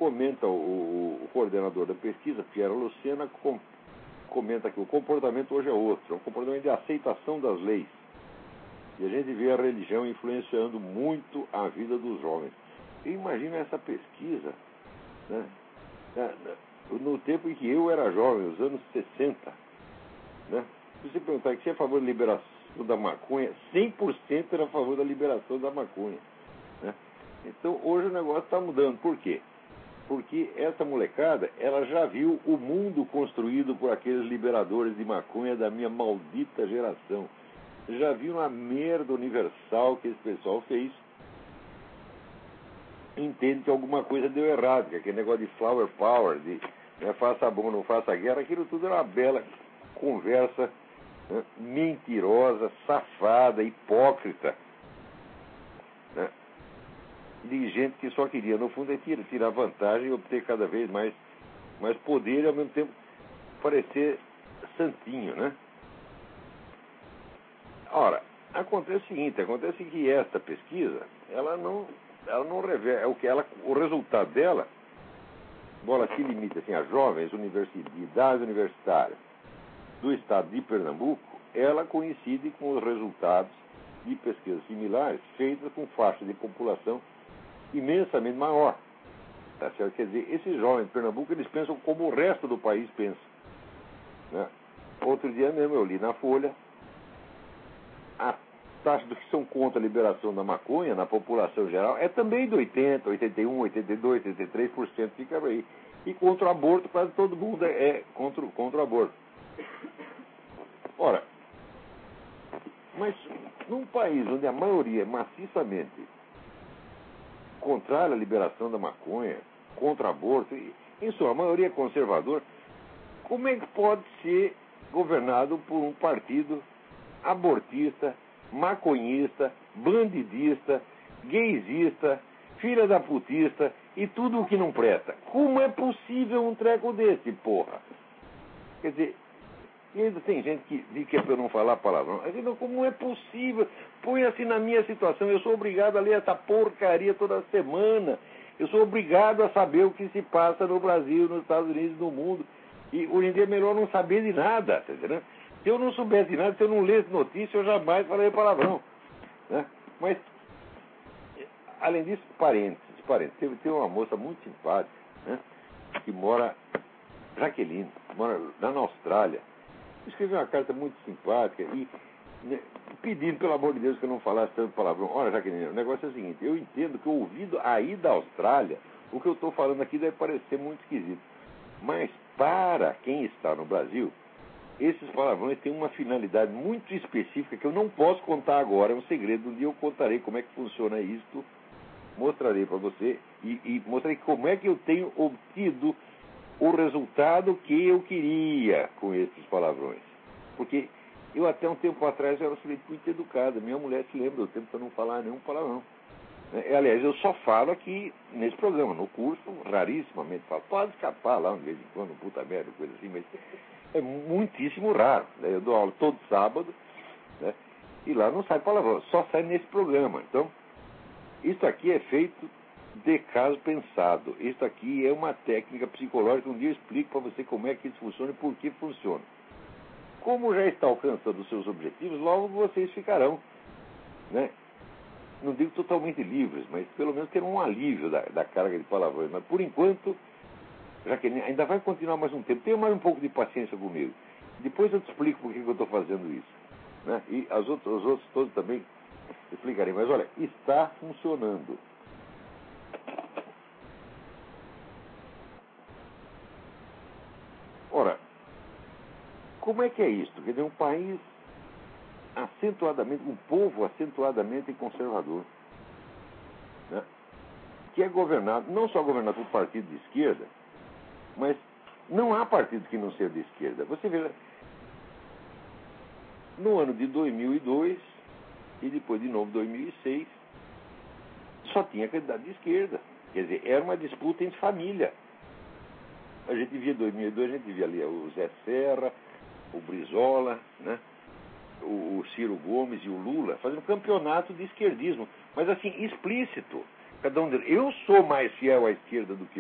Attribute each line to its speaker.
Speaker 1: comenta o coordenador da pesquisa, Piero Lucena, comenta que o comportamento hoje é outro, é um comportamento de aceitação das leis. E a gente vê a religião influenciando muito a vida dos jovens. E imagina essa pesquisa, né? No tempo em que eu era jovem, os anos 60, né? Se você perguntar que você é a favor da liberação da maconha, 100% era a favor da liberação da maconha, né? Então hoje o negócio está mudando. Por quê? Porque essa molecada, ela já viu o mundo construído por aqueles liberadores de maconha da minha maldita geração. Já viu a merda universal que esse pessoal fez. Entende que alguma coisa deu errado, que aquele negócio de flower power, de faça bom, não faça guerra, aquilo tudo era uma bela conversa, né, mentirosa, safada, hipócrita, né, de gente que só queria, no fundo, tirar vantagem e obter cada vez mais poder e, ao mesmo tempo, parecer santinho, né? Ora, acontece o seguinte, acontece que esta pesquisa, ela não revela, o resultado dela, ela se limita assim, a jovens de idade universitária do estado de Pernambuco, ela coincide com os resultados de pesquisas similares feitas com faixa de população imensamente maior. Tá certo? Quer dizer, esses jovens de Pernambuco, eles pensam como o resto do país pensa, né? Outro dia mesmo eu li na Folha a taxa dos que são contra a liberação da maconha na população geral é também de 80%, 81%, 82%, 83%, fica aí. E contra o aborto, quase todo mundo é contra o aborto. Ora, mas num país onde a maioria é maciçamente contrária à liberação da maconha, contra o aborto, em sua maioria conservador, como é que pode ser governado por um partido abortista, maconhista, bandidista, gaysista, filha da putista e tudo o que não presta? Como é possível um treco desse, porra? Quer dizer, e ainda tem gente que diz que é para eu não falar palavrão. Eu digo, como é possível? Põe-se na minha situação, eu sou obrigado a ler essa porcaria toda semana. Eu sou obrigado a saber o que se passa no Brasil, nos Estados Unidos, no mundo. E hoje em dia é melhor não saber de nada, tá entendendo? Se eu não soubesse de nada, se eu não lesse notícia, eu jamais falaria palavrão, né? Mas, além disso, parênteses. Tem uma moça muito simpática, né, que mora, Jaqueline, mora lá na Austrália. Escreveu uma carta muito simpática e, né, pedindo, pelo amor de Deus, que eu não falasse tanto palavrão. Olha, Jaqueline, o negócio é o seguinte, eu entendo que ouvido aí da Austrália, o que eu estou falando aqui deve parecer muito esquisito. Mas, para quem está no Brasil, esses palavrões têm uma finalidade muito específica que eu não posso contar agora, é um segredo. Um dia eu contarei como é que funciona isto, mostrarei para você e mostrarei como é que eu tenho obtido o resultado que eu queria com esses palavrões. Porque eu até um tempo atrás era muito educado. Minha mulher se lembra do tempo que eu não falava nenhum palavrão. Aliás, eu só falo aqui nesse programa, no curso, rarissimamente falo. Pode escapar lá de vez em quando, puta merda, coisa assim, mas é muitíssimo raro, né? Eu dou aula todo sábado, né? E lá não sai palavrão, só sai nesse programa. Então, isso aqui é feito de caso pensado. Isso aqui é uma técnica psicológica. Um dia eu explico para você como é que isso funciona e por que funciona. Como já está alcançando os seus objetivos, logo vocês ficarão, né? Não digo totalmente livres, mas pelo menos terão um alívio da carga de palavrões. Mas por enquanto, já que ainda vai continuar mais um tempo, tenha mais um pouco de paciência comigo. Depois eu te explico por que eu estou fazendo isso, né? E os outros todos também explicarei. Mas olha, está funcionando. Ora, como é que é isto? Quer dizer, um país acentuadamente, um povo acentuadamente conservador, né? Que é governado, não só governado por partido de esquerda, mas não há partido que não seja de esquerda. Você vê, no ano de 2002 e depois de novo 2006, só tinha candidato de esquerda. Quer dizer, era uma disputa entre família. A gente via em 2002, a gente via ali o Zé Serra, o Brizola, né? O Ciro Gomes e o Lula fazendo campeonato de esquerdismo, mas assim, explícito. Cada um deles. Eu sou mais fiel à esquerda do que